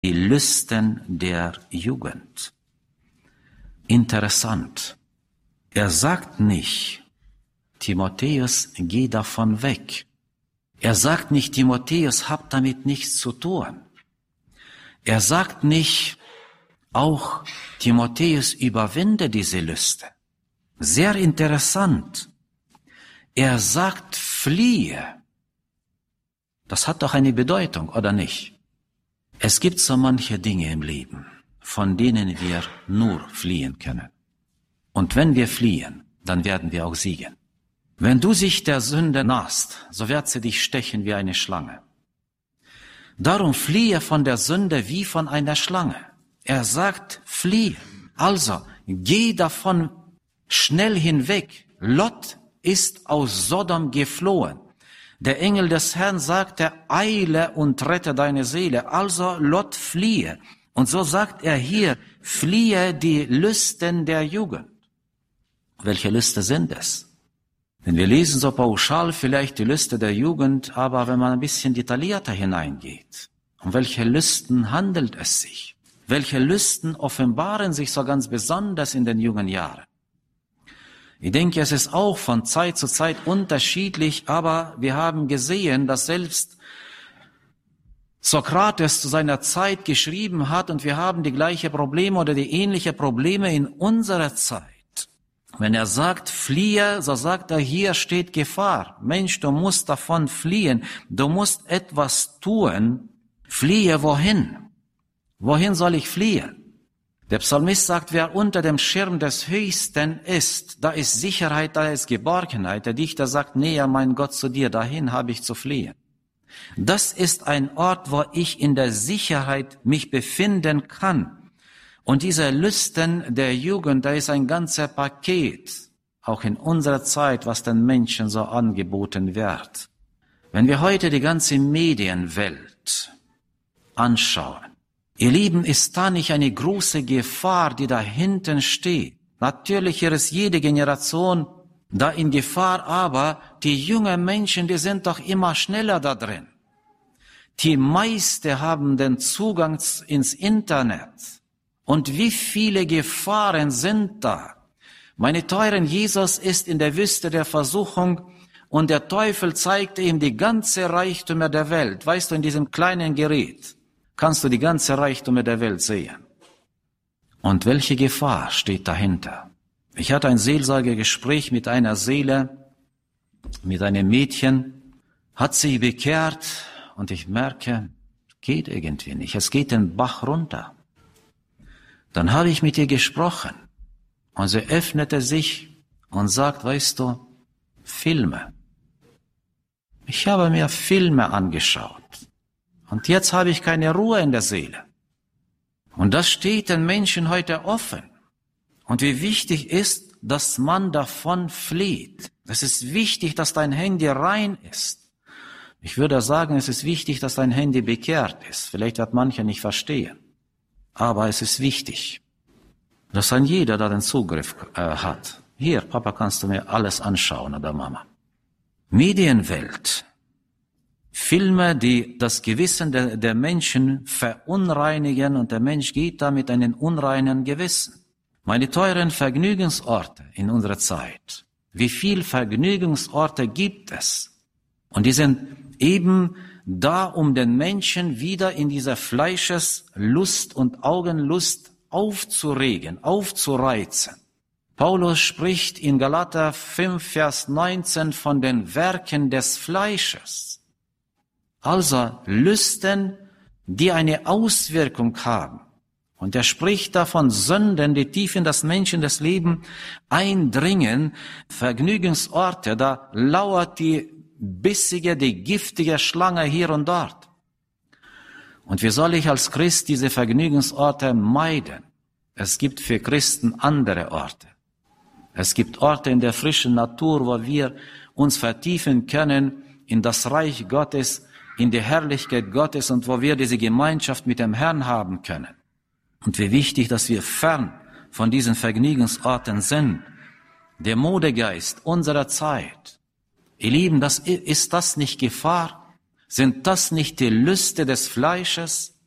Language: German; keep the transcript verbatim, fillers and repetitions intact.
die Lüsten der Jugend. Interessant. Er sagt nicht, Timotheus, geh davon weg. Er sagt nicht, Timotheus, hab damit nichts zu tun. Er sagt nicht, auch Timotheus, überwinde diese Lüste. Sehr interessant. Er sagt, fliehe. Das hat doch eine Bedeutung, oder nicht? Es gibt so manche Dinge im Leben, von denen wir nur fliehen können. Und wenn wir fliehen, dann werden wir auch siegen. Wenn du sich der Sünde nahst, so wird sie dich stechen wie eine Schlange. Darum fliehe von der Sünde wie von einer Schlange. Er sagt, fliehe. Also, geh davon schnell hinweg. Lot ist aus Sodom geflohen. Der Engel des Herrn sagte, eile und rette deine Seele. Also, Lot, fliehe. Und so sagt er hier, fliehe die Lüsten der Jugend. Welche Lüste sind es? Denn wir lesen so pauschal vielleicht die Lüste der Jugend, aber wenn man ein bisschen detaillierter hineingeht, um welche Lüsten handelt es sich? Welche Lüsten offenbaren sich so ganz besonders in den jungen Jahren? Ich denke, es ist auch von Zeit zu Zeit unterschiedlich, aber wir haben gesehen, dass selbst Sokrates zu seiner Zeit geschrieben hat und wir haben die gleichen Probleme oder die ähnlichen Probleme in unserer Zeit. Wenn er sagt, fliehe, so sagt er, hier steht Gefahr. Mensch, du musst davon fliehen. Du musst etwas tun. Fliehe wohin? Wohin soll ich fliehen? Der Psalmist sagt, wer unter dem Schirm des Höchsten ist, da ist Sicherheit, da ist Geborgenheit. Der Dichter sagt, näher mein Gott zu dir, dahin habe ich zu fliehen. Das ist ein Ort, wo ich in der Sicherheit mich befinden kann. Und diese Lüsten der Jugend, da ist ein ganzer Paket, auch in unserer Zeit, was den Menschen so angeboten wird. Wenn wir heute die ganze Medienwelt anschauen, ihr Lieben, ist da nicht eine große Gefahr, die da hinten steht? Natürlich ist jede Generation da in Gefahr, aber die jungen Menschen, die sind doch immer schneller da drin. Die meisten haben den Zugang ins Internet. Und wie viele Gefahren sind da? Meine teuren, Jesus ist in der Wüste der Versuchung und der Teufel zeigte ihm die ganze Reichtümer der Welt. Weißt du, in diesem kleinen Gerät kannst du die ganze Reichtümer der Welt sehen. Und welche Gefahr steht dahinter? Ich hatte ein Seelsorgegespräch mit einer Seele, mit einem Mädchen, hat sich bekehrt und ich merke, geht irgendwie nicht. Es geht den Bach runter. Dann habe ich mit ihr gesprochen und sie öffnete sich und sagt, weißt du, Filme. Ich habe mir Filme angeschaut und jetzt habe ich keine Ruhe in der Seele. Und das steht den Menschen heute offen. Und wie wichtig ist, dass man davon flieht. Es ist wichtig, dass dein Handy rein ist. Ich würde sagen, es ist wichtig, dass dein Handy bekehrt ist. Vielleicht wird mancher nicht verstehen. Aber es ist wichtig, dass ein jeder da den Zugriff äh, hat. Hier, Papa, kannst du mir alles anschauen oder Mama. Medienwelt. Filme, die das Gewissen der, der Menschen verunreinigen und der Mensch geht da mit einem unreinen Gewissen. Meine teuren Vergnügungsorte in unserer Zeit. Wie viel Vergnügungsorte gibt es? Und die sind eben da, um den Menschen wieder in dieser Fleischeslust und Augenlust aufzuregen, aufzureizen. Paulus spricht in Galater fünf, Vers neunzehn von den Werken des Fleisches. Also Lüsten, die eine Auswirkung haben. Und er spricht da von Sünden, die tief in das Menschen das Leben eindringen. Vergnügungsorte, da lauert die bissige, die giftige Schlange hier und dort. Und wie soll ich als Christ diese Vergnügungsorte meiden? Es gibt für Christen andere Orte. Es gibt Orte in der frischen Natur, wo wir uns vertiefen können in das Reich Gottes, in die Herrlichkeit Gottes und wo wir diese Gemeinschaft mit dem Herrn haben können. Und wie wichtig, dass wir fern von diesen Vergnügungsorten sind. Der Modegeist unserer Zeit. Ihr Lieben, das, ist das nicht Gefahr? Sind das nicht die Lüste des Fleisches?